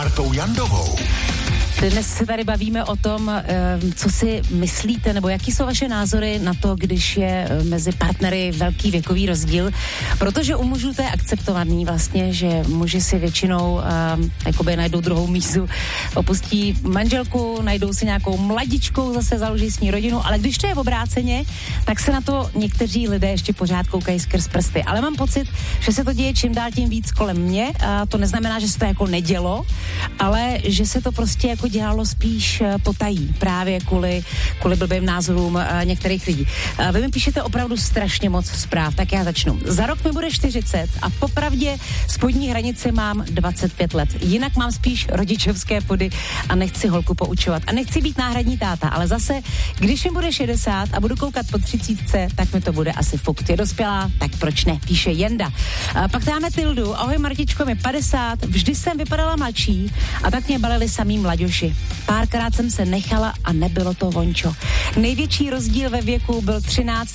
Martou Jandovou. Dnes se tady bavíme o tom, co si myslíte, nebo jaký jsou vaše názory na to, když je mezi partnery velký věkový rozdíl, protože u mužů to je akceptovaný vlastně, že muži si většinou jakoby najdou druhou mízu, opustí manželku, najdou si nějakou mladičkou, zase založí s ní rodinu, ale když to je v obráceně, tak se na to někteří lidé ještě pořád koukají skrz prsty. Ale mám pocit, že se to děje čím dál tím víc kolem mě, a to neznamená, že se to jako nedělo, ale že se to prostě jako dělalo spíš potají, právě kvůli blbým názorům některých lidí. Vy mi píšete opravdu strašně moc zpráv, tak já začnu. Za rok mi bude 40 a popravdě spodní hranici mám 25 let. Jinak mám spíš rodičovské pody a nechci holku poučovat. A nechci být náhradní táta, ale zase, když mi bude 60 a budu koukat po 30, tak mi to bude asi fuk. Je dospělá, tak proč ne, píše Jenda. Pak dáme Tildu. Ahoj Martičko, mi 50, vždy jsem vypadala mladší a tak mě balili samý mladěši. Párkrát jsem se nechala a nebylo to vončo. Největší rozdíl ve věku byl 13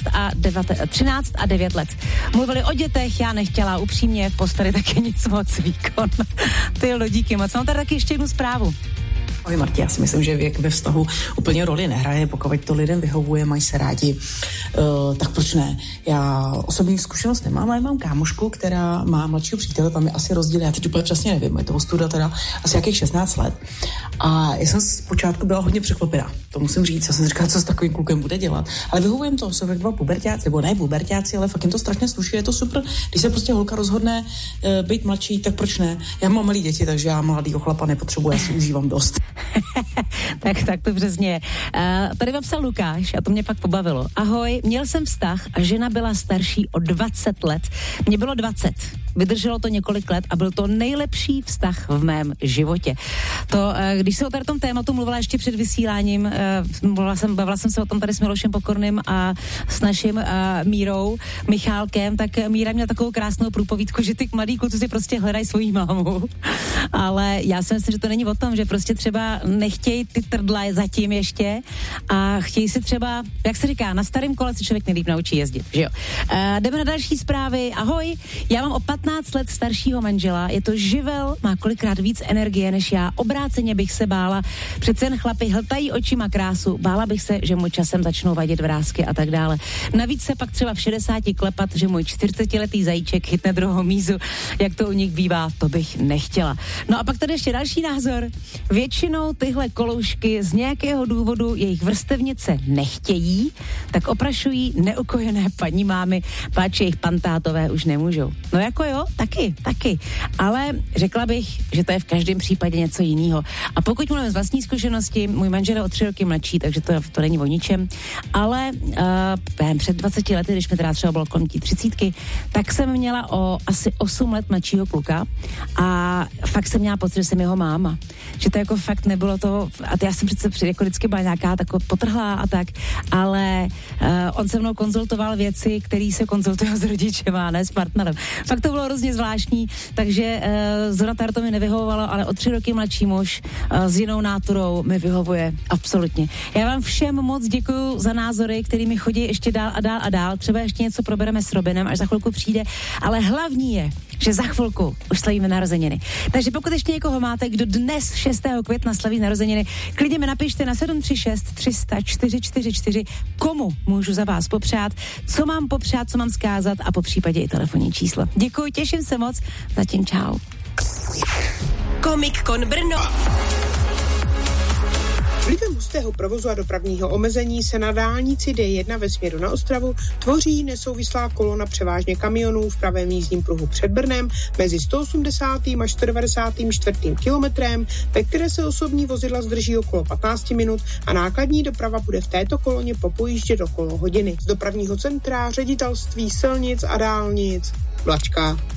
a 9 let. Mluvili o dětech, já nechtěla, upřímně, v posteli taky nic moc výkon. Ty díky moc. Mám tady taky ještě jednu zprávu. Ahoj Marti, já si myslím, že věk ve vztahu úplně roli nehraje, pokud to lidem vyhovuje, mají se rádi, tak proč ne? Já osobní zkušenost nemám, ale mám kámošku, která má mladšího přítele, tam je asi rozdíl, já teď úplně přesně nevím, je toho studa teda asi jakých 16 let. A já jsem zpočátku byla hodně překvapená, to musím říct, já jsem říkala, co s takovým klukem bude dělat, ale vyhovuje jim to, jsou dva puberťáci, nebo ne puberťáci, ale fakt jim to strašně sluší, je to super, když se prostě holka rozhodne být mladší, tak proč ne? Já mám malý děti, takže já mladýho chlapa nepotřebuji, já si užívám dost. tak to přesně. Tady vám psal Lukáš a to mě pak pobavilo. Ahoj, měl jsem vztah a žena byla starší o 20 let. Mně bylo 20. Vydrželo to několik let a byl to nejlepší vztah v mém životě. To, když se o tom tématu mluvila ještě před vysíláním, bavila jsem se o tom tady s Milošem Pokorným a s naším Mírou Michálkem, tak Míra měla takovou krásnou průpovídku, že ty mladí kluci si prostě hledají svoji mámu. Ale já si myslím, že to není o tom, že prostě třeba nechtějí ty trdla zatím ještě a chtějí si třeba, jak se říká, na starém kole se člověk nejlíp naučí jezdit, že jo. Jdeme na další zprávy. Ahoj, já mám o 15 let staršího manžela, je to živel, má kolikrát víc energie než já, obráceně bych se bála, přece jen chlapi hltají očima krásu, bála bych se, že mu časem začnou vadit vrásky a tak dále. Navíc se pak třeba v 60 klepat, že můj 40letý zajíček chytne druhou mízu, jak to u nich bývá, to bych nechtěla. No a pak tady ještě další názor. Většinou tyhle koloušky z nějakého důvodu jejich vrstevnice nechtějí, tak oprašují neukojené paní mámy, páč jejich pantátové už nemůžou. No jako jo, taky. Ale řekla bych, že to je v každém případě něco jiného. A pokud mluvím z vlastní zkušenosti, můj manžel je o 3 roky mladší, takže to není o ničem, ale před 20 lety, když mi teda třeba bylo kolem 30, tak jsem měla o asi 8 let mladšího kluka a fakt jsem měla pocit, že jsem jeho máma. Že to jako fakt nebylo to, a já jsem přece jako vždycky byla nějaká taková potrhlá a tak, ale on se mnou konzultoval věci, které se konzultují s rodičema, ne s partnerem. Fakt to bylo hrozně zvláštní, takže zrovna to mi nevyhovovalo, ale o 3 roky mladší muž s jinou náturou mi vyhovuje absolutně. Já vám všem moc děkuju za názory, kterými chodí ještě dál a dál. Třeba ještě něco probereme s Robinem, až za chvilku přijde, ale hlavní je, že za chvilku už slavíme narozeniny. Takže pokud ještě někoho máte, kdo dnes 6. května slaví narozeniny, klidně mi napište na 736 300 444, komu můžu za vás popřát, co mám popřát, co mám vzkázat a po případě i telefonní číslo. Děkuji, těším se moc, zatím čau. Comic Con Brno. Vlivem hustého provozu a dopravního omezení se na dálnici D1 ve směru na Ostravu tvoří nesouvislá kolona převážně kamionů v pravém jízdním pruhu před Brnem mezi 180. až 194. kilometrem, ve které se osobní vozidla zdrží okolo 15 minut a nákladní doprava bude v této koloně popojíždět okolo hodiny. Z dopravního centra Ředitelství silnic a dálnic Vlačka.